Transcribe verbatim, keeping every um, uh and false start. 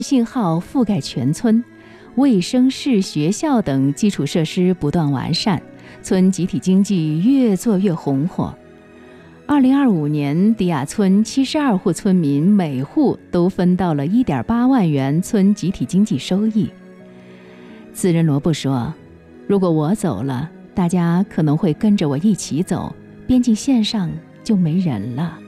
信号覆盖全村，卫生室、学校等基础设施不断完善，村集体经济越做越红火。二零二五年，迪亚村七十二户村民每户都分到了一点八万元村集体经济收益。词人罗布说：“如果我走了，大家可能会跟着我一起走，边境线上就没人了。”